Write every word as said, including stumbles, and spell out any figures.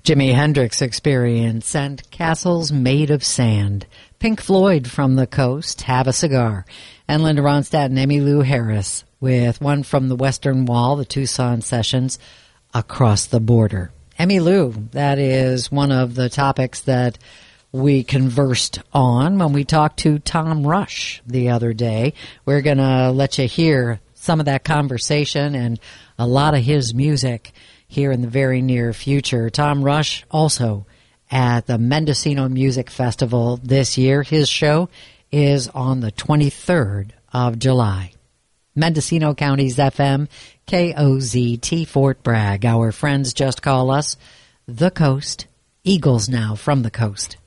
Jimi Hendrix Experience and Castles Made of Sand. Pink Floyd from the Coast, Have a Cigar. And Linda Ronstadt and Emmylou Harris with one from the Western Wall, the Tucson Sessions, Across the Border. Emmylou, that is one of the topics that we conversed on when we talked to Tom Rush the other day. We're going to let you hear some of that conversation and a lot of his music here in the very near future. Tom Rush also at the Mendocino Music Festival this year. His show is on the twenty-third of July. Mendocino County's F M, K O Z T Fort Bragg. Our friends just call us The Coast. Eagles now from the coast.